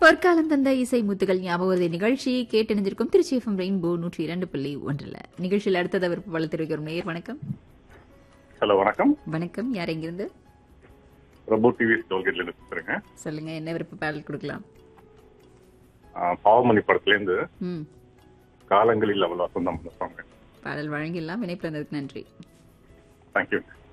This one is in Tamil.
பொற்காலம் தந்த இசை முத்துகள் ஞாபக நிகழ்ச்சி கேட்டணிஞ்சிருக்கும் திருச்சி எஃப்எம் ரெயின்போ 102.1 நிகழ்ச்சியில் அடுத்தது விருப்ப தெரிவிக்கிறோம். நேயர் வணக்கம். ஹலோ வணக்கம். வணக்கம், யார் எங்கிருந்து? பிரபு டிவி டோல்கேட்ல இருந்து பேசுறேங்க. சொல்லுங்க, என்ன விருப்ப பாடல் கொடுக்கலாம்? பாவமணி படத்துல இருந்து காலங்களில் அவள் வசந்தம் பாடல் வழங்கிடலாம். இணைப்பு நன்றி. தேங்க்யூ.